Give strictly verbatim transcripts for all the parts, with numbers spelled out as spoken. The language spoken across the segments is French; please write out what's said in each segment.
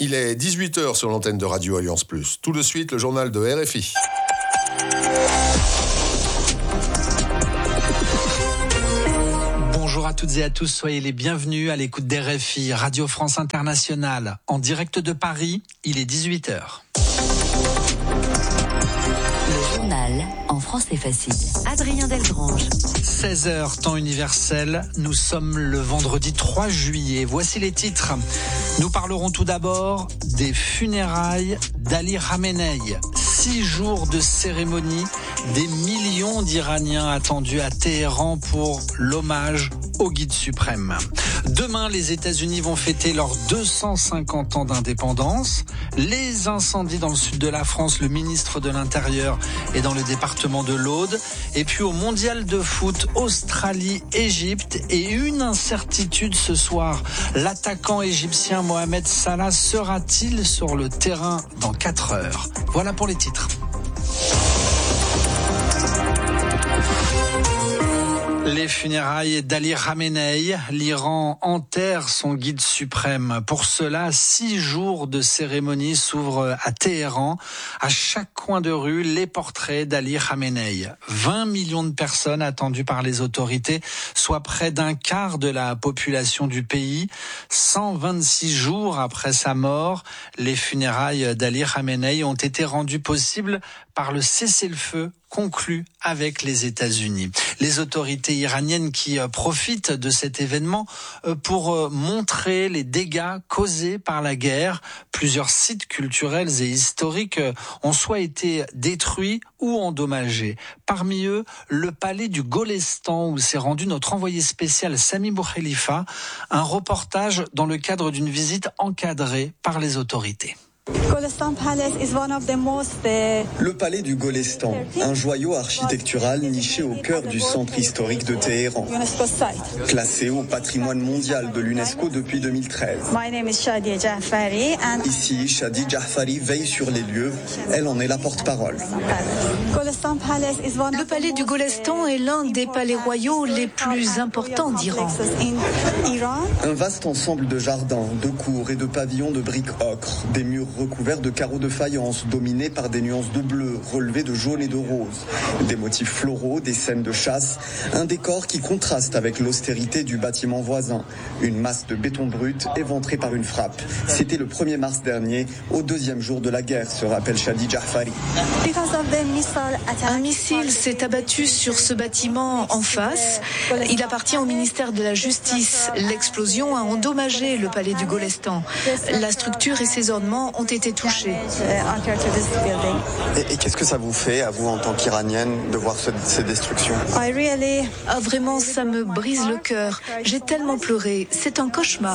Il est dix-huit heures sur l'antenne de Radio Alliance Plus. Tout de suite, le journal de R F I. Bonjour à toutes et à tous, soyez les bienvenus à l'écoute d'R F I, Radio France Internationale. En direct de Paris, il est dix-huit heures. Le journal en français facile. Adrien Delgrange. seize heures, temps universel. Nous sommes le vendredi trois juillet. Voici les titres. Nous parlerons tout d'abord des funérailles d'Ali Khamenei. Six jours de cérémonie, des millions d'Iraniens attendus à Téhéran pour l'hommage au guide suprême. Demain, les États-Unis vont fêter leurs deux cent cinquante ans d'indépendance. Les incendies dans le sud de la France, le ministre de l'Intérieur est dans le département de l'Aude. Et puis au mondial de foot, Australie, Égypte. Et une incertitude ce soir. L'attaquant égyptien Mohamed Salah sera-t-il sur le terrain dans quatre heures? Voilà pour les titres. Les funérailles d'Ali Khamenei, l'Iran enterre son guide suprême. Pour cela, six jours de cérémonie s'ouvrent à Téhéran. À chaque coin de rue, les portraits d'Ali Khamenei. vingt millions de personnes attendues par les autorités, soit près d'un quart de la population du pays. cent vingt-six jours après sa mort, les funérailles d'Ali Khamenei ont été rendues possibles par le cessez-le-feu conclu avec les États-Unis. Les autorités iraniennes qui profitent de cet événement pour montrer les dégâts causés par la guerre. Plusieurs sites culturels et historiques ont soit été détruits ou endommagés. Parmi eux, le palais du Golestan où s'est rendu notre envoyé spécial Sami Boukhelifa. Un reportage dans le cadre d'une visite encadrée par les autorités. Le palais du Golestan, un joyau architectural niché au cœur du centre historique de Téhéran, classé au patrimoine mondial de l'UNESCO depuis deux mille treize. Ici, Shadi Jafari veille sur les lieux, elle en est la porte-parole. Le palais du Golestan est l'un des palais royaux les plus importants d'Iran. Un vaste ensemble de jardins, de cours et de pavillons de briques ocre, des murs recouverts de carreaux de faïence dominés par des nuances de bleu relevées de jaune et de rose, des motifs floraux, des scènes de chasse, un décor qui contraste avec l'austérité du bâtiment voisin, une masse de béton brut éventrée par une frappe. C'était le premier mars dernier, au deuxième jour de la guerre, se rappelle Shadi Jafari. Un missile s'est abattu sur ce bâtiment en face. Il appartient au ministère de la Justice. L'explosion a endommagé le palais du Golestan. La structure et ses ornements ont été touchés. Et, et qu'est-ce que ça vous fait, à vous en tant qu'Iranienne, de voir ce, ces destructions? Ah, vraiment, ça me brise le cœur. J'ai tellement pleuré. C'est un cauchemar.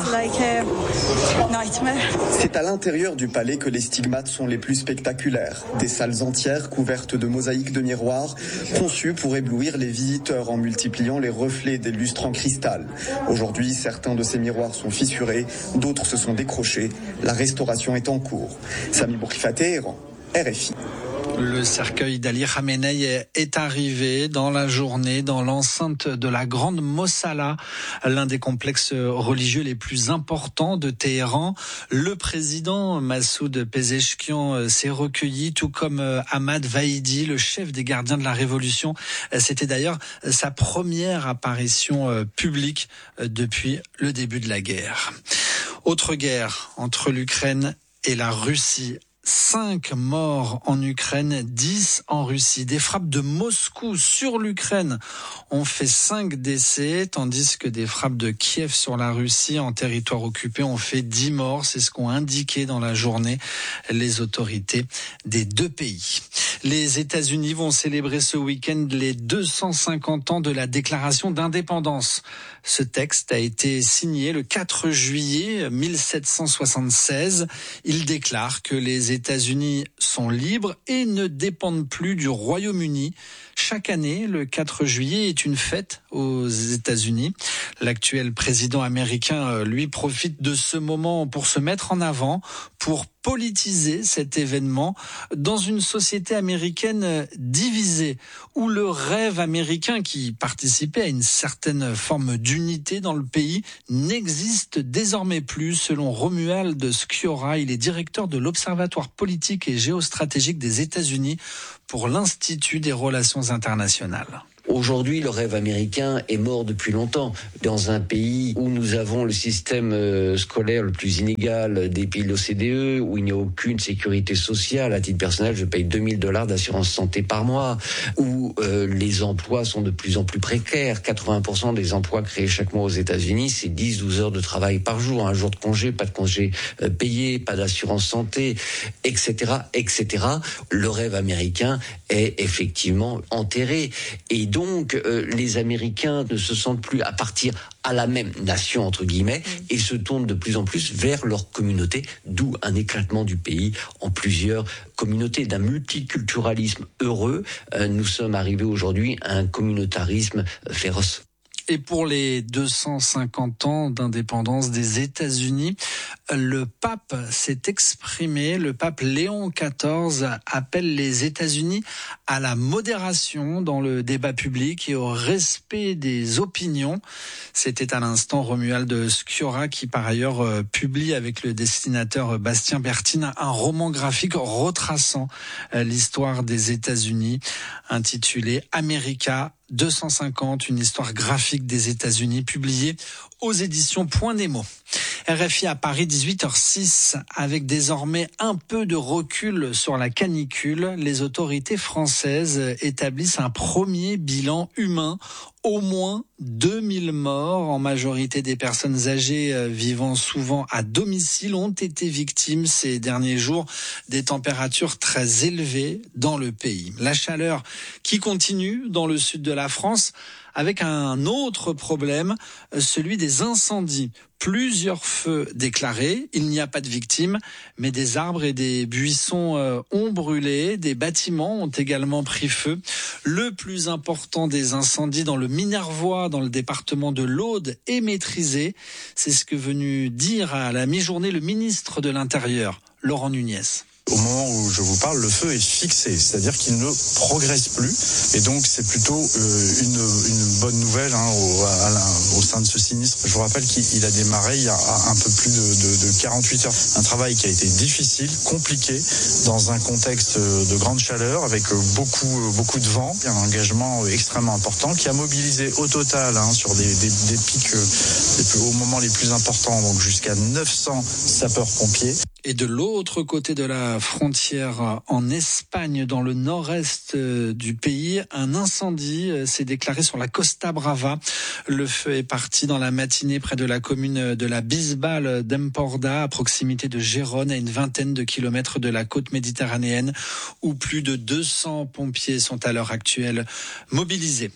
C'est à l'intérieur du palais que les stigmates sont les plus spectaculaires. Des salles entières couvertes de mosaïques de miroirs, conçues pour éblouir les visiteurs en multipliant les reflets des lustres en cristal. Aujourd'hui, certains de ces miroirs sont fissurés, d'autres se sont décrochés. La restauration est en cours. Sami Boukhelifa, Téhéran, R F I. Le cercueil d'Ali Khamenei est arrivé dans la journée dans l'enceinte de la Grande Mossala, l'un des complexes religieux les plus importants de Téhéran. Le président Massoud Pezeshkian s'est recueilli, tout comme Ahmad Vahidi, le chef des gardiens de la Révolution. C'était d'ailleurs sa première apparition publique depuis le début de la guerre. Autre guerre entre l'Ukraine et la Russie. Cinq morts en Ukraine, dix en Russie. Des frappes de Moscou sur l'Ukraine ont fait cinq décès, tandis que des frappes de Kiev sur la Russie en territoire occupé ont fait dix morts. C'est ce qu'ont indiqué dans la journée les autorités des deux pays. Les États-Unis vont célébrer ce week-end les deux cent cinquante ans de la déclaration d'indépendance. Ce texte a été signé le quatre juillet mille sept cent soixante-seize. Il déclare que les États-Unis sont libres et ne dépendent plus du Royaume-Uni. Chaque année, le quatre juillet est une fête aux États-Unis. L'actuel président américain, lui, profite de ce moment pour se mettre en avant, pour politiser cet événement dans une société américaine divisée, où le rêve américain qui participait à une certaine forme d'unité dans le pays n'existe désormais plus, selon Romuald Sciorra. Il est directeur de l'Observatoire politique et géostratégique des États-Unis pour l'Institut des relations internationales. Aujourd'hui, le rêve américain est mort depuis longtemps. Dans un pays où nous avons le système scolaire le plus inégal des pays de l'O C D E, où il n'y a aucune sécurité sociale. À titre personnel, je paye deux mille dollars d'assurance santé par mois, où euh, les emplois sont de plus en plus précaires. quatre-vingts pour cent des emplois créés chaque mois aux États-Unis, c'est dix à douze heures de travail par jour. Un jour de congé, pas de congé euh, payé, pas d'assurance santé, et cetera, et cetera. Le rêve américain est effectivement enterré. Et donc, Donc, euh, les Américains ne se sentent plus à partir à la même nation, entre guillemets, et se tournent de plus en plus vers leur communauté, d'où un éclatement du pays en plusieurs communautés. D'un multiculturalisme heureux, euh, nous sommes arrivés aujourd'hui à un communautarisme féroce. Et pour les deux cent cinquante ans d'indépendance des États-Unis, le pape s'est exprimé. Le pape Léon quatorze appelle les États-Unis à la modération dans le débat public et au respect des opinions. C'était à l'instant Romuald Sciorra qui, par ailleurs, euh, publie avec le dessinateur Bastien Bertine un roman graphique retraçant euh, l'histoire des États-Unis, intitulé America deux cent cinquante, une histoire graphique des États-Unis, publiée aux éditions Point Nemo. R F I à Paris, dix-huit heures six, avec désormais un peu de recul sur la canicule. Les autorités françaises établissent un premier bilan humain. Au moins deux mille morts, en majorité des personnes âgées vivant souvent à domicile, ont été victimes ces derniers jours des températures très élevées dans le pays. La chaleur qui continue dans le sud de la France, avec un autre problème, celui des incendies. Plusieurs feux déclarés, il n'y a pas de victimes, mais des arbres et des buissons ont brûlé, des bâtiments ont également pris feu. Le plus important des incendies dans le Minervois, dans le département de l'Aude, est maîtrisé. C'est ce que est venu dire à la mi-journée le ministre de l'Intérieur, Laurent Nunez. Au moment où je vous parle, le feu est fixé, c'est-à-dire qu'il ne progresse plus. Et donc, c'est plutôt euh, une, une bonne nouvelle hein, au, à, à, au sein de ce sinistre. Je vous rappelle qu'il a démarré il y a un peu plus de, de, de quarante-huit heures. Un travail qui a été difficile, compliqué, dans un contexte de grande chaleur, avec beaucoup, beaucoup de vent. Il y a un engagement extrêmement important qui a mobilisé au total hein, sur des, des, des pics des plus, au moment les plus importants, donc jusqu'à neuf cents sapeurs-pompiers. Et de l'autre côté de la frontière, en Espagne, dans le nord-est du pays, un incendie s'est déclaré sur la Costa Brava. Le feu est parti dans la matinée près de la commune de la Bisbal d'Empordà, à proximité de Gérone, à une vingtaine de kilomètres de la côte méditerranéenne, où plus de deux cents pompiers sont à l'heure actuelle mobilisés.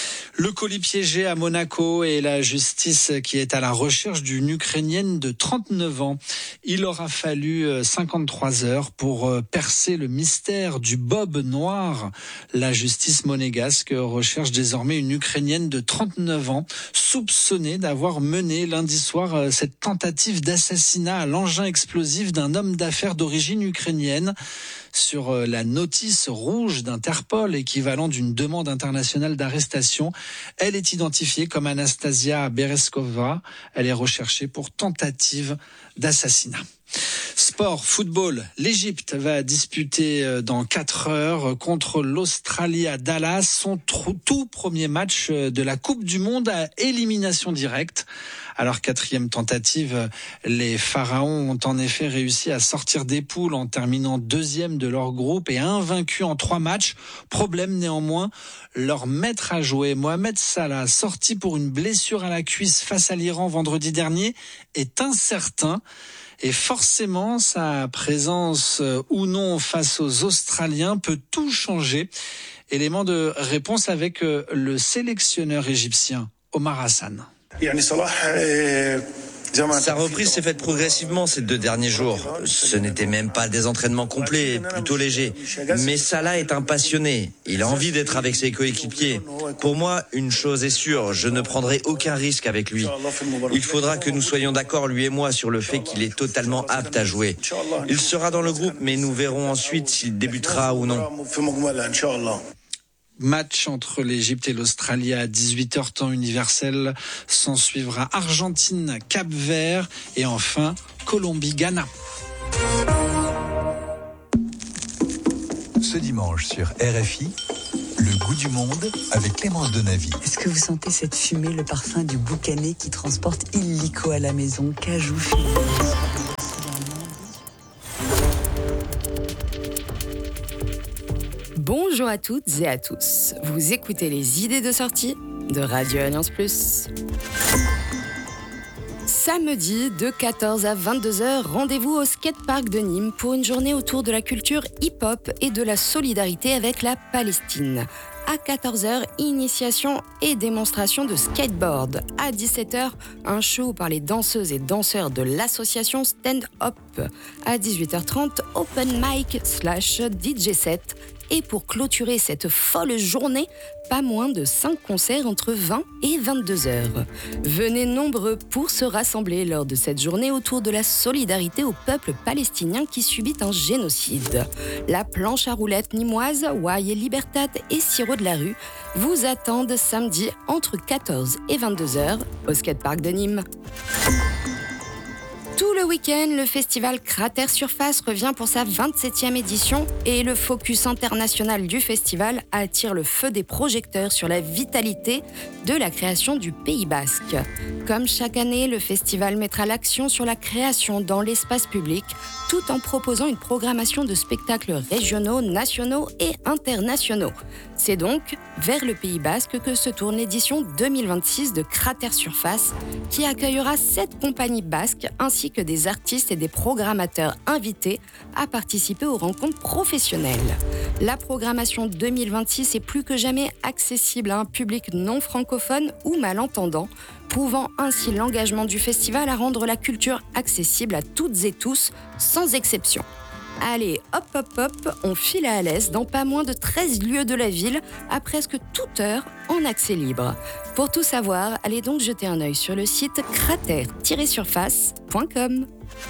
Le colis piégé à Monaco et la justice qui est à la recherche d'une Ukrainienne de trente-neuf ans. Il aura fallu cinquante-trois heures pour percer le mystère du bob noir. La justice monégasque recherche désormais une Ukrainienne de trente-neuf ans, soupçonnée d'avoir mené lundi soir cette tentative d'assassinat à l'engin explosif d'un homme d'affaires d'origine ukrainienne. Sur la notice rouge d'Interpol, équivalent d'une demande internationale d'arrestation, elle est identifiée comme Anastasia Bereskova. Elle est recherchée pour tentative d'assassinat. Sport, football, l'Égypte va disputer dans quatre heures contre l'Australie à Dallas son tout premier match de la Coupe du Monde à élimination directe. À leur quatrième tentative, les Pharaons ont en effet réussi à sortir des poules en terminant deuxième de leur groupe et invaincus en trois matchs. Problème néanmoins, leur maître à jouer, Mohamed Salah, sorti pour une blessure à la cuisse face à l'Iran vendredi dernier, est incertain. Et forcément, sa présence ou non face aux Australiens peut tout changer. Élément de réponse avec le sélectionneur égyptien Omar Hassan. Sa reprise s'est faite progressivement ces deux derniers jours. Ce n'était même pas des entraînements complets, plutôt légers. Mais Salah est un passionné. Il a envie d'être avec ses coéquipiers. Pour moi, une chose est sûre, je ne prendrai aucun risque avec lui. Il faudra que nous soyons d'accord, lui et moi, sur le fait qu'il est totalement apte à jouer. Il sera dans le groupe, mais nous verrons ensuite s'il débutera ou non. Match entre l'Égypte et l'Australie à dix-huit heures temps universel. S'en suivra Argentine, Cap-Vert et enfin Colombie-Ghana. Ce dimanche sur R F I, le goût du monde avec Clémence Donavy. Est-ce que vous sentez cette fumée, le parfum du boucané qui transporte illico à la maison, cajou, fumée. Bonjour à toutes et à tous. Vous écoutez les idées de sortie de Radio Alliance Plus. Samedi, de quatorze à vingt-deux heures, rendez-vous au skatepark de Nîmes pour une journée autour de la culture hip-hop et de la solidarité avec la Palestine. À quatorze heures, initiation et démonstration de skateboard. À dix-sept heures, un show par les danseuses et danseurs de l'association Stand Up. À dix-huit heures trente, open mic slash D J set. Et pour clôturer cette folle journée, pas moins de cinq concerts entre vingt et vingt-deux heures. Venez nombreux pour se rassembler lors de cette journée autour de la solidarité au peuple palestinien qui subit un génocide. La planche à roulettes nîmoise, Wai et Libertad et Sirop de la Rue vous attendent samedi entre quatorze et vingt-deux heures au skatepark de Nîmes. Tout le week-end, le festival Cratère Surface revient pour sa vingt-septième édition et le focus international du festival attire le feu des projecteurs sur la vitalité de la création du Pays Basque. Comme chaque année, le festival mettra l'accent sur la création dans l'espace public tout en proposant une programmation de spectacles régionaux, nationaux et internationaux. C'est donc vers le Pays Basque que se tourne l'édition deux mille vingt-six de Cratère Surface qui accueillera sept compagnies basques ainsi que des artistes et des programmateurs invités à participer aux rencontres professionnelles. La programmation deux mille vingt-six est plus que jamais accessible à un public non francophone ou malentendant, prouvant ainsi l'engagement du festival à rendre la culture accessible à toutes et tous, sans exception. Allez, hop hop hop, on file à Alès dans pas moins de treize lieux de la ville, à presque toute heure en accès libre. Pour tout savoir, allez donc jeter un œil sur le site cratère tiret surface point com.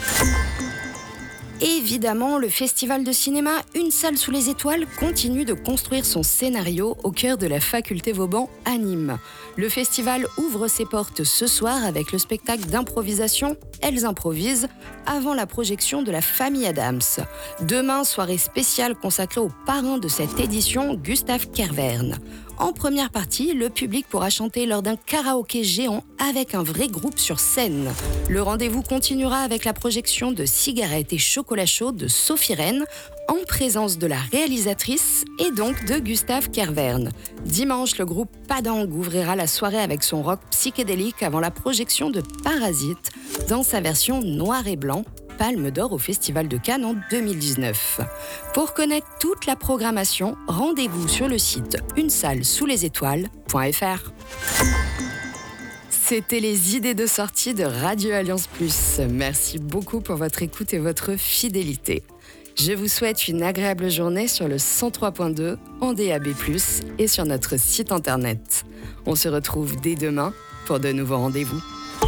Évidemment, le festival de cinéma Une salle sous les étoiles continue de construire son scénario au cœur de la faculté Vauban à Nîmes. Le festival ouvre ses portes ce soir avec le spectacle d'improvisation Elles improvisent avant la projection de La Famille Adams. Demain, soirée spéciale consacrée au parrain de cette édition, Gustave Kervern. En première partie, le public pourra chanter lors d'un karaoké géant avec un vrai groupe sur scène. Le rendez-vous continuera avec la projection de Cigarettes et chocolat chaud de Sophie Rennes, en présence de la réalisatrice et donc de Gustave Kervern. Dimanche, le groupe Padang ouvrira la soirée avec son rock psychédélique avant la projection de Parasite dans sa version noir et blanc, Palme d'Or au Festival de Cannes en deux mille dix-neuf. Pour connaître toute la programmation, rendez-vous sur le site une salle sous les étoiles point f r. C'était les idées de sortie de Radio Alliance Plus. Merci beaucoup pour votre écoute et votre fidélité. Je vous souhaite une agréable journée sur le cent trois point deux, en D A B plus, et sur notre site internet. On se retrouve dès demain pour de nouveaux rendez-vous.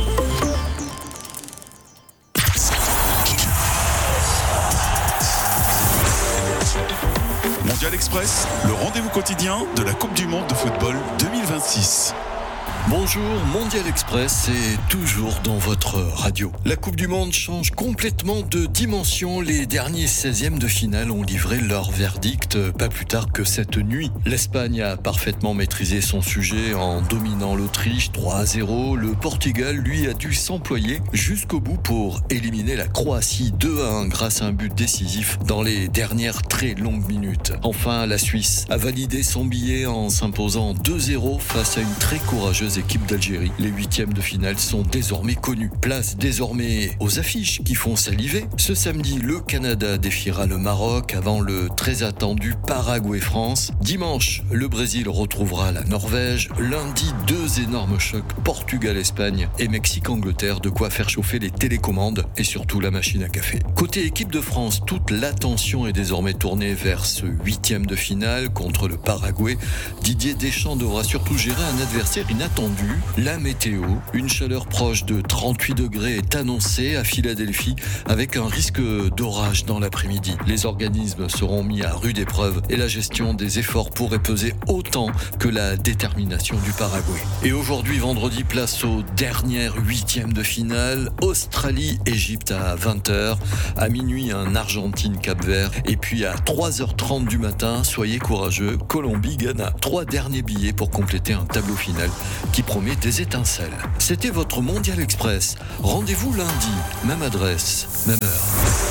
Mondial Express, le rendez-vous quotidien de la Coupe du Monde de football deux mille vingt-six. Bonjour, Mondial Express est toujours dans votre radio. La Coupe du Monde change complètement de dimension. Les derniers seizièmes de finale ont livré leur verdict pas plus tard que cette nuit. L'Espagne a parfaitement maîtrisé son sujet en dominant l'Autriche trois à zéro. Le Portugal, lui, a dû s'employer jusqu'au bout pour éliminer la Croatie deux à un grâce à un but décisif dans les dernières très longues minutes. Enfin, la Suisse a validé son billet en s'imposant deux zéro face à une très courageuse glorieuse équipe d'Algérie. Les huitièmes de finale sont désormais connus. Place désormais aux affiches qui font saliver. Ce samedi, le Canada défiera le Maroc avant le très attendu Paraguay-France. Dimanche, le Brésil retrouvera la Norvège. Lundi, deux énormes chocs, Portugal-Espagne et Mexique-Angleterre, de quoi faire chauffer les télécommandes et surtout la machine à café. Côté équipe de France, toute l'attention est désormais tournée vers ce huitième de finale contre le Paraguay. Didier Deschamps devra surtout gérer un adversaire inattendu, la météo. Une chaleur proche de trente-huit degrés est annoncée à Philadelphie avec un risque d'orage dans l'après-midi. Les organismes seront mis à rude épreuve et la gestion des efforts pourrait peser autant que la détermination du Paraguay. Et aujourd'hui, vendredi, place aux dernières huitièmes de finale. Australie-Égypte à vingt heures. À minuit, un Argentine-Cap-Vert. Et puis à trois heures trente du matin, soyez courageux, Colombie-Ghana. Trois derniers billets pour compléter un tableau final qui promet des étincelles. C'était votre Mondial Express. Rendez-vous lundi, même adresse, même heure.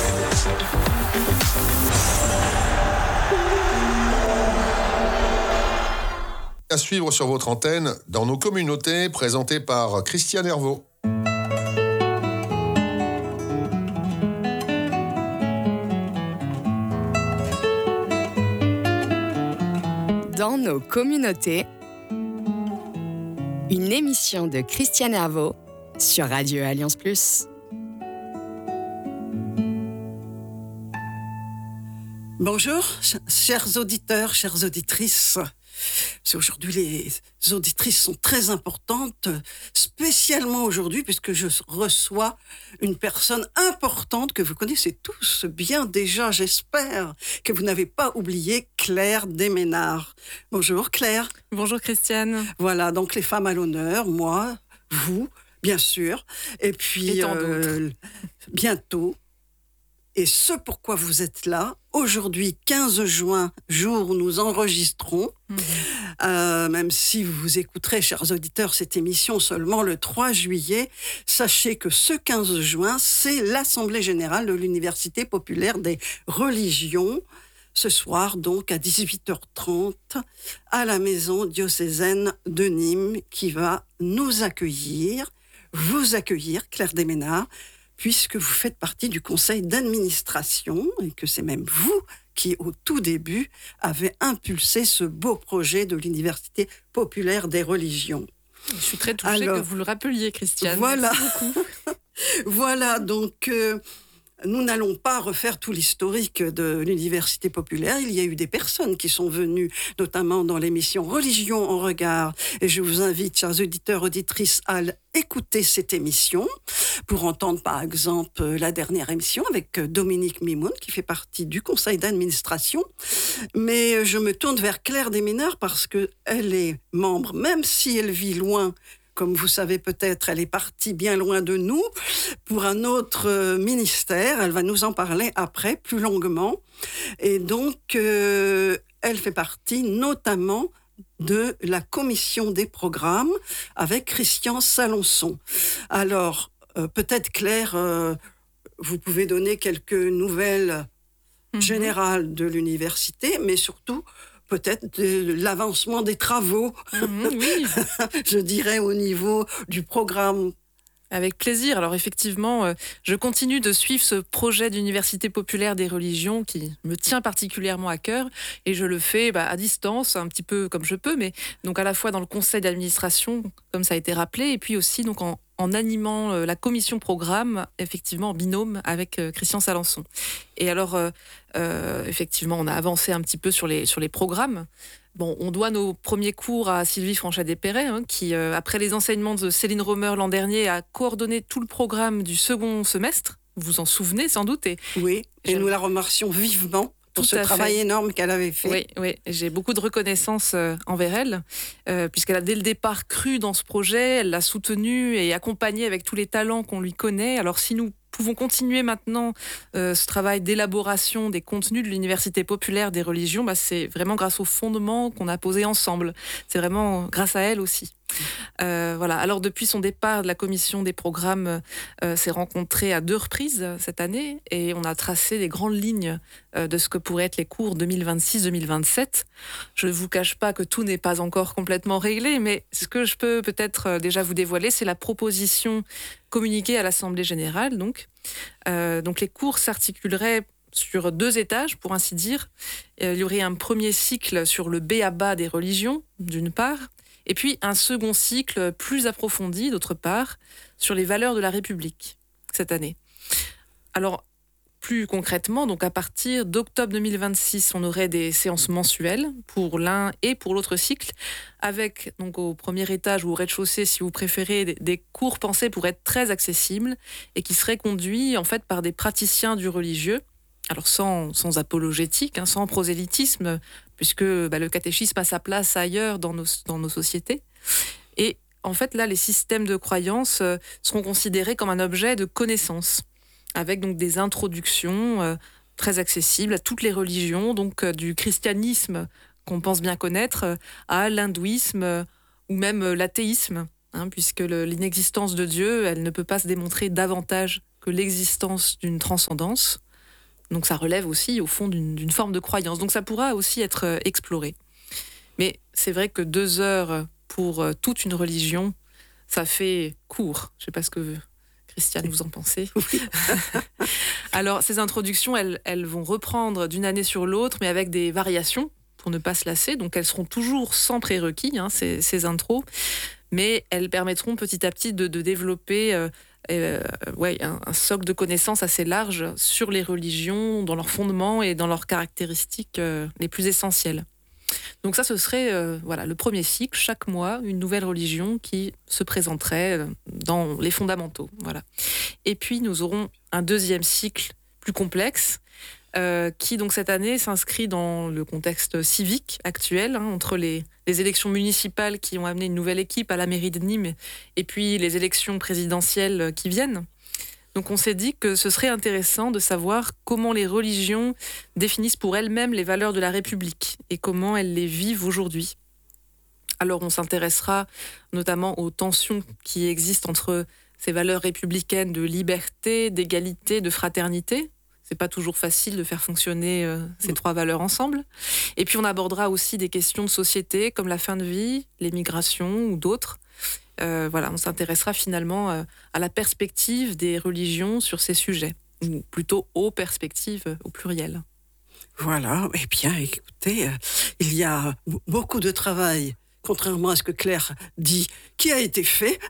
À suivre sur votre antenne, dans nos communautés, présenté par Christiane Hervaux. Dans nos communautés, une émission de Christiane Hervaux sur Radio Alliance Plus. Bonjour, chers auditeurs, chères auditrices. Parce qu'aujourd'hui, les auditrices sont très importantes, spécialement aujourd'hui, puisque je reçois une personne importante que vous connaissez tous bien déjà, j'espère, que vous n'avez pas oublié, Claire Desménard. Bonjour Claire. Bonjour Christiane. Voilà, donc les femmes à l'honneur, moi, vous, bien sûr, et puis et tant euh, d'autres. Bientôt. Et ce pourquoi vous êtes là, aujourd'hui quinze juin, jour où nous enregistrons, mmh. euh, même si vous écouterez, chers auditeurs, cette émission seulement le trois juillet, sachez que ce quinze juin, c'est l'Assemblée générale de l'Université populaire des religions, ce soir donc à dix-huit heures trente, à la maison diocésaine de Nîmes, qui va nous accueillir, vous accueillir, Claire Desménard, puisque vous faites partie du conseil d'administration et que c'est même vous qui, au tout début, avez impulsé ce beau projet de l'Université populaire des religions. Je suis très touchée Alors, que vous le rappeliez, Christiane. Voilà. Merci beaucoup. Voilà, donc euh, nous n'allons pas refaire tout l'historique de l'Université populaire. Il y a eu des personnes qui sont venues, notamment dans l'émission Religion en regard. Et je vous invite, chers auditeurs, auditrices, à écouter cette émission pour entendre, par exemple, la dernière émission avec Dominique Mimoun, qui fait partie du conseil d'administration. Mais je me tourne vers Claire Desménard parce qu'elle est membre, même si elle vit loin. Comme vous savez peut-être, elle est partie bien loin de nous pour un autre ministère. Elle va nous en parler après, plus longuement. Et donc, euh, elle fait partie notamment de la commission des programmes avec Christian Salençon. Alors, euh, peut-être Claire, euh, vous pouvez donner quelques nouvelles mm-hmm. générales de l'université, mais surtout peut-être de l'avancement des travaux, mmh, oui. je dirais au niveau du programme. Avec plaisir. Alors effectivement, euh, je continue de suivre ce projet d'Université populaire des religions qui me tient particulièrement à cœur et je le fais bah, à distance, un petit peu comme je peux, mais donc à la fois dans le conseil d'administration, comme ça a été rappelé, et puis aussi donc en, en animant euh, la commission programme, effectivement en binôme avec euh, Christian Salençon. Et alors, euh, euh, effectivement, on a avancé un petit peu sur les, sur les programmes. Bon, on doit nos premiers cours à Sylvie Franchet-Desperret, hein, qui, euh, après les enseignements de Céline Romer l'an dernier, a coordonné tout le programme du second semestre. Vous vous en souvenez sans doute. Et, oui, et nous la remercions vivement pour ce travail fait. énorme qu'elle avait fait. Oui, oui, j'ai beaucoup de reconnaissance euh, envers elle, euh, puisqu'elle a dès le départ cru dans ce projet, elle l'a soutenu et accompagné avec tous les talents qu'on lui connaît. Alors si nous pouvons continuer maintenant euh, ce travail d'élaboration des contenus de l'Université populaire des religions, bah, c'est vraiment grâce aux fondements qu'on a posés ensemble. C'est vraiment grâce à elle aussi. Euh, voilà. Alors depuis son départ, la commission des programmes euh, s'est rencontrée à deux reprises cette année et on a tracé les grandes lignes euh, de ce que pourraient être les cours deux mille vingt-six deux mille vingt-sept. Je ne vous cache pas que tout n'est pas encore complètement réglé, mais ce que je peux peut-être déjà vous dévoiler, c'est la proposition communiquée à l'Assemblée générale. Donc, euh, donc les cours s'articuleraient sur deux étages, pour ainsi dire. Il y aurait un premier cycle sur le b a ba des religions, d'une part, et puis un second cycle plus approfondi, d'autre part, sur les valeurs de la République, cette année. Alors, plus concrètement, donc à partir d'octobre deux mille vingt-six, on aurait des séances mensuelles pour l'un et pour l'autre cycle, avec donc au premier étage ou au rez-de-chaussée, si vous préférez, des, des cours pensés pour être très accessibles et qui seraient conduits en fait par des praticiens du religieux. Alors sans, sans apologétique, hein, sans prosélytisme, puisque bah, le catéchisme a sa place ailleurs dans nos, dans nos sociétés. Et en fait, là, les systèmes de croyance euh, seront considérés comme un objet de connaissance, avec donc des introductions euh, très accessibles à toutes les religions, donc euh, du christianisme qu'on pense bien connaître, euh, à l'hindouisme euh, ou même euh, l'athéisme, hein, puisque le, l'inexistence de Dieu, elle ne peut pas se démontrer davantage que l'existence d'une transcendance. Donc ça relève aussi, au fond, d'une, d'une forme de croyance. Donc ça pourra aussi être euh, exploré. Mais c'est vrai que deux heures pour euh, toute une religion, ça fait court. Je ne sais pas ce que, Christiane, vous en pensez. Oui. Alors, ces introductions, elles, elles vont reprendre d'une année sur l'autre, mais avec des variations, pour ne pas se lasser. Donc elles seront toujours sans prérequis, hein, ces, ces intros. Mais elles permettront petit à petit de, de développer... Euh, Euh, ouais, un, un socle de connaissances assez large sur les religions, dans leurs fondements et dans leurs caractéristiques euh, les plus essentielles. Donc ça, ce serait euh, voilà, le premier cycle, chaque mois, une nouvelle religion qui se présenterait dans les fondamentaux. Voilà. Et puis, nous aurons un deuxième cycle plus complexe, Euh, qui donc cette année s'inscrit dans le contexte civique actuel, hein, entre les, les élections municipales qui ont amené une nouvelle équipe à la mairie de Nîmes et puis les élections présidentielles qui viennent. Donc on s'est dit que ce serait intéressant de savoir comment les religions définissent pour elles-mêmes les valeurs de la République et comment elles les vivent aujourd'hui. Alors on s'intéressera notamment aux tensions qui existent entre ces valeurs républicaines de liberté, d'égalité, de fraternité. C'est pas toujours facile de faire fonctionner euh, ces trois valeurs ensemble. Et puis on abordera aussi des questions de société comme la fin de vie, les migrations ou d'autres. Euh, voilà, on s'intéressera finalement euh, à la perspective des religions sur ces sujets, ou plutôt aux perspectives euh, au pluriel. Voilà, eh bien écoutez, euh, il y a beaucoup de travail, contrairement à ce que Claire dit, qui a été fait.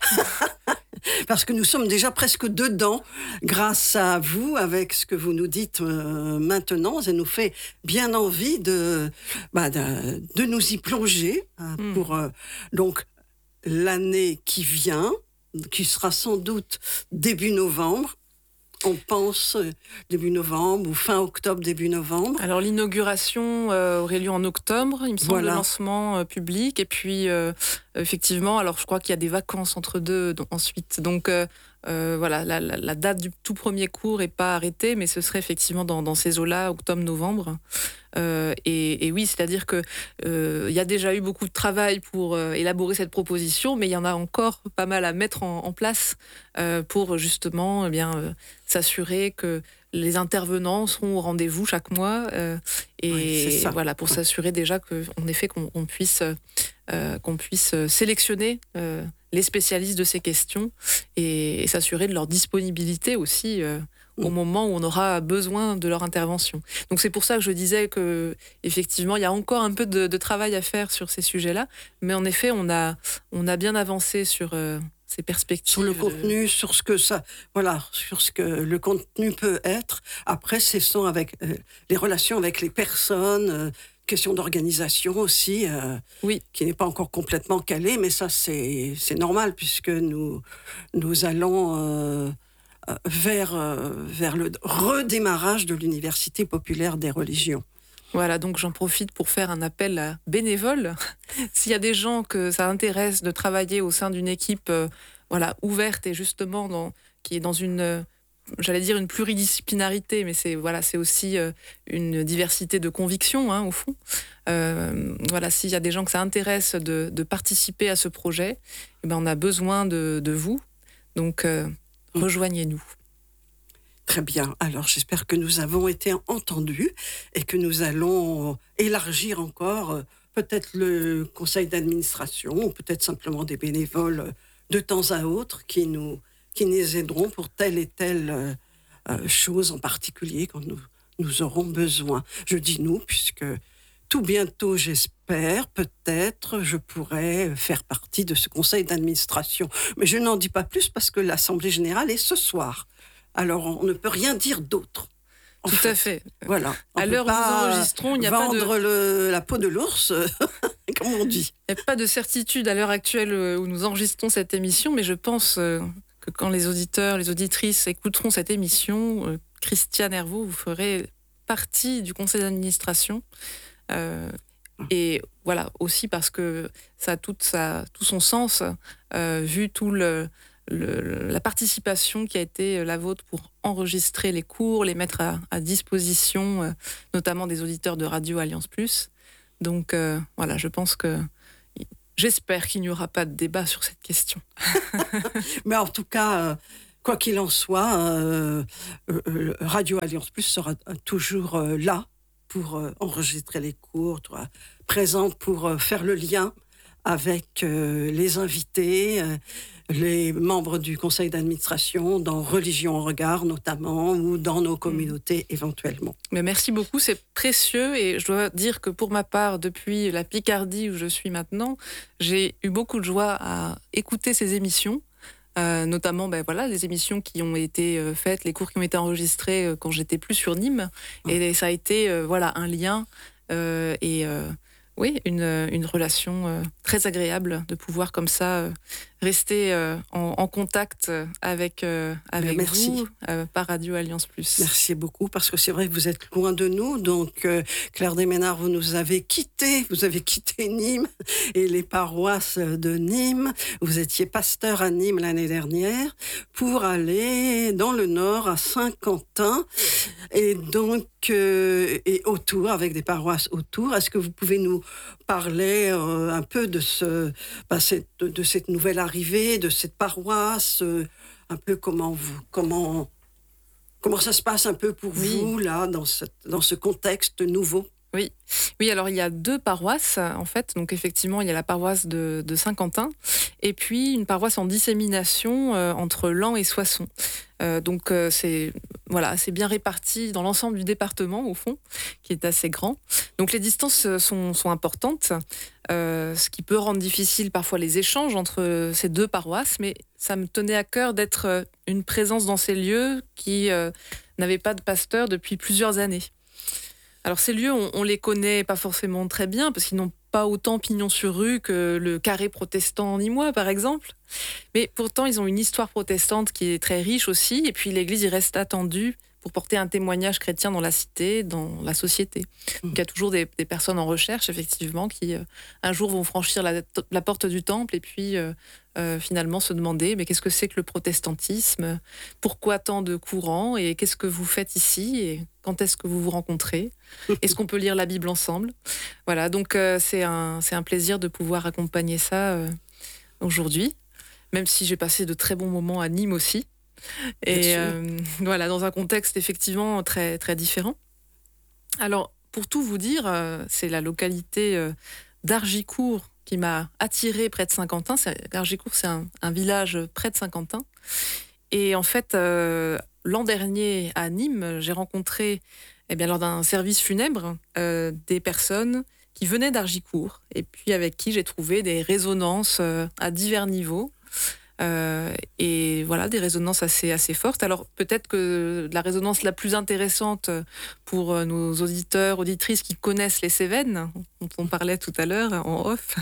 Parce que nous sommes déjà presque dedans, grâce à vous, avec ce que vous nous dites euh, maintenant. Ça nous fait bien envie de, bah, de, de nous y plonger hein, mmh. pour euh, donc, l'année qui vient, qui sera sans doute début novembre. On pense début novembre ou fin octobre, début novembre. Alors l'inauguration euh, aurait lieu en octobre, il me semble, voilà. Le lancement euh, public. Et puis euh, effectivement, alors je crois qu'il y a des vacances entre deux donc, ensuite. Donc euh, euh, voilà, la, la, la date du tout premier cours n'est pas arrêtée, mais ce serait effectivement dans, dans ces eaux-là, octobre-novembre. Euh, et, et oui, c'est-à-dire que euh, il y a déjà eu beaucoup de travail pour euh, élaborer cette proposition, mais il y en a encore pas mal à mettre en, en place euh, pour justement eh bien euh, s'assurer que les intervenants seront au rendez-vous chaque mois euh, et oui, voilà pour s'assurer déjà que en effet qu'on, qu'on puisse euh, qu'on puisse sélectionner euh, les spécialistes de ces questions et, et s'assurer de leur disponibilité aussi. Euh, au moment où on aura besoin de leur intervention. Donc c'est pour ça que je disais que effectivement il y a encore un peu de, de travail à faire sur ces sujets-là, mais en effet on a on a bien avancé sur euh, ces perspectives. Sur le contenu, sur ce que ça, voilà, sur ce que le contenu peut être. Après, ce sont avec euh, les relations avec les personnes. Euh, question d'organisation aussi, euh, oui. qui n'est pas encore complètement calée, mais ça c'est c'est normal puisque nous nous allons euh, vers, euh, vers le redémarrage de l'Université populaire des religions. Voilà, donc j'en profite pour faire un appel à bénévoles. S'il y a des gens que ça intéresse de travailler au sein d'une équipe euh, voilà, ouverte et justement dans, qui est dans une j'allais dire une pluridisciplinarité, mais c'est voilà, c'est aussi euh, une diversité de convictions, hein, au fond. Euh, voilà, s'il y a des gens que ça intéresse de, de participer à ce projet, eh ben, on a besoin de, de vous. Donc, euh, rejoignez-nous. Très bien. Alors, j'espère que nous avons été entendus et que nous allons élargir encore euh, peut-être le conseil d'administration ou peut-être simplement des bénévoles de temps à autre qui nous, qui nous aideront pour telle et telle euh, euh, chose en particulier quand nous, nous aurons besoin. Je dis nous puisque tout bientôt, j'espère, peut-être, je pourrai faire partie de ce conseil d'administration. Mais je n'en dis pas plus parce que l'Assemblée générale est ce soir. Alors, on ne peut rien dire d'autre. Tout fait. à fait. Voilà. On à l'heure où nous enregistrons, il n'y a pas de... Vendre le, la peau de l'ours, comme on dit. Il n'y a pas de certitude à l'heure actuelle où nous enregistrons cette émission, mais je pense que quand les auditeurs, les auditrices écouteront cette émission, Christiane Hervaux, vous ferez partie du conseil d'administration. Euh, et voilà, aussi parce que ça a tout, ça, tout son sens, euh, vu tout le... Le, la participation qui a été la vôtre pour enregistrer les cours, les mettre à, à disposition, euh, notamment des auditeurs de Radio Alliance Plus. Donc euh, voilà, je pense que j'espère qu'il n'y aura pas de débat sur cette question. Mais en tout cas, euh, quoi qu'il en soit, euh, euh, Radio Alliance Plus sera toujours euh, là pour euh, enregistrer les cours, toi, présent pour euh, faire le lien avec euh, les invités, euh, les membres du conseil d'administration, dans Religion en regard notamment, ou dans nos communautés éventuellement. Mais merci beaucoup, c'est précieux, et je dois dire que pour ma part, depuis la Picardie où je suis maintenant, j'ai eu beaucoup de joie à écouter ces émissions, euh, notamment ben, voilà, les émissions qui ont été euh, faites, les cours qui ont été enregistrés euh, quand j'étais plus sur Nîmes, mmh. et ça a été euh, voilà, un lien euh, et... Euh, Oui, une, une relation euh, très agréable de pouvoir comme ça euh, rester euh, en, en contact avec, euh, avec Merci. vous euh, par Radio Alliance Plus. Merci beaucoup, parce que c'est vrai que vous êtes loin de nous. Donc, euh, Claire Desménard, vous nous avez quittés. Vous avez quitté Nîmes et les paroisses de Nîmes. Vous étiez pasteur à Nîmes l'année dernière pour aller dans le nord à Saint-Quentin et donc euh, et autour, avec des paroisses autour. Est-ce que vous pouvez nous parler euh, un peu de, ce, bah, cette, de, de cette nouvelle arrivée, de cette paroisse, euh, un peu comment, vous, comment, comment ça se passe un peu pour oui. vous, là, dans, cette, dans ce contexte nouveau? Oui. oui, alors il y a deux paroisses, en fait. Donc effectivement, il y a la paroisse de, de Saint-Quentin et puis une paroisse en dissémination euh, entre Laon et Soissons. Euh, donc euh, c'est, voilà, c'est bien réparti dans l'ensemble du département, au fond, qui est assez grand. Donc les distances sont, sont importantes, euh, ce qui peut rendre difficile parfois les échanges entre ces deux paroisses, mais ça me tenait à cœur d'être une présence dans ces lieux qui euh, n'avaient pas de pasteur depuis plusieurs années. Alors ces lieux, on, on les connaît pas forcément très bien parce qu'ils n'ont pas autant pignon sur rue que le carré protestant nîmois, par exemple. Mais pourtant, ils ont une histoire protestante qui est très riche aussi. Et puis l'Église y reste attendue pour porter un témoignage chrétien dans la cité, dans la société. Donc il y a toujours des, des personnes en recherche, effectivement, qui euh, un jour vont franchir la, la porte du temple et puis euh, euh, finalement se demander mais qu'est-ce que c'est que le protestantisme ? Pourquoi tant de courants ? Et qu'est-ce que vous faites ici ? Et quand est-ce que vous vous rencontrez ? Est-ce qu'on peut lire la Bible ensemble ? Voilà, donc euh, c'est, un, c'est un plaisir de pouvoir accompagner ça euh, aujourd'hui, même si j'ai passé de très bons moments à Nîmes aussi. Et euh, voilà, dans un contexte effectivement très, très différent. Alors, pour tout vous dire, euh, c'est la localité euh, d'Argicourt qui m'a attirée près de Saint-Quentin. C'est, Argicourt, c'est un, un village près de Saint-Quentin. Et en fait, euh, l'an dernier, à Nîmes, j'ai rencontré, eh bien, lors d'un service funèbre, euh, des personnes qui venaient d'Argicourt et puis avec qui j'ai trouvé des résonances euh, à divers niveaux. Euh, et voilà, des résonances assez, assez fortes. Alors peut-être que la résonance la plus intéressante pour nos auditeurs, auditrices qui connaissent les Cévennes, dont on parlait tout à l'heure en off,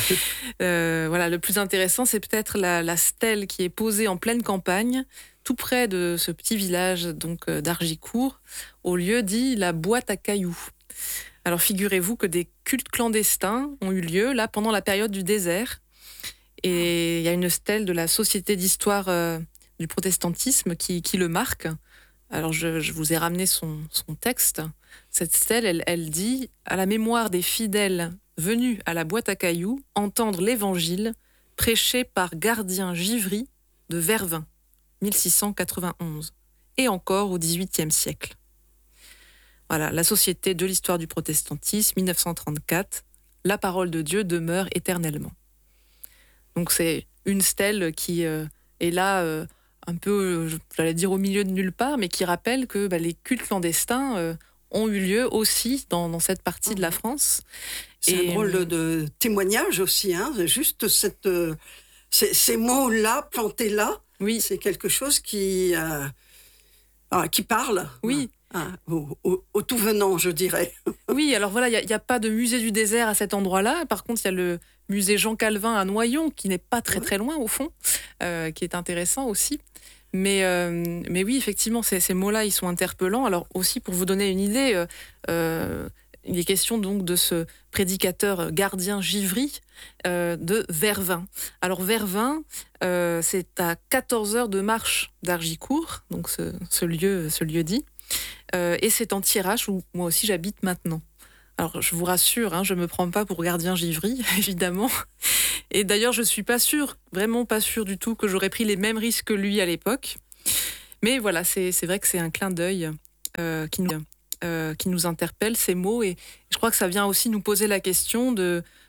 euh, voilà, le plus intéressant, c'est peut-être la, la stèle qui est posée en pleine campagne, tout près de ce petit village donc, d'Argicourt, au lieu dit la boîte à cailloux. Alors figurez-vous que des cultes clandestins ont eu lieu là pendant la période du désert. Et il y a une stèle de la Société d'histoire euh, du protestantisme qui, qui le marque. Alors, je, je vous ai ramené son, son texte. Cette stèle, elle, elle dit « À la mémoire des fidèles venus à la boîte à cailloux, entendre l'évangile prêché par Gardien Givry de Vervins, mille six cent quatre-vingt-onze, et encore au dix-huitième siècle. » Voilà, la Société de l'histoire du protestantisme, mille neuf cent trente-quatre, la parole de Dieu demeure éternellement. Donc c'est une stèle qui euh, est là... Euh, un peu, j'allais dire au milieu de nulle part, mais qui rappelle que bah, les cultes clandestins euh, ont eu lieu aussi dans, dans cette partie de la France. C'est Et, un drôle de, de témoignage aussi, hein, juste cette, euh, ces, ces mots-là, plantés là, oui. C'est quelque chose qui, euh, ah, qui parle. Oui. Ah, au, au, au tout venant, je dirais. Oui, alors voilà, il n'y a, a pas de musée du désert à cet endroit-là. Par contre, il y a le musée Jean Calvin à Noyon, qui n'est pas très très loin au fond, euh, qui est intéressant aussi. Mais, euh, mais oui, effectivement, ces, ces mots-là, ils sont interpellants. Alors aussi, pour vous donner une idée, euh, euh, il est question donc de ce prédicateur Gardien Givry euh, de Vervins. Alors Vervins, euh, c'est à quatorze heures de marche d'Argicourt, donc ce, ce lieu, ce lieu dit. Euh, et c'est en Thiérache où moi aussi j'habite maintenant. Alors je vous rassure, hein, je ne me prends pas pour Gardien Givry, évidemment. Et d'ailleurs je ne suis pas sûre, vraiment pas sûre du tout que j'aurais pris les mêmes risques que lui à l'époque. Mais voilà, c'est, c'est vrai que c'est un clin d'œil euh, qui, nous, euh, qui nous interpelle, ces mots. Et je crois que ça vient aussi nous poser la question de,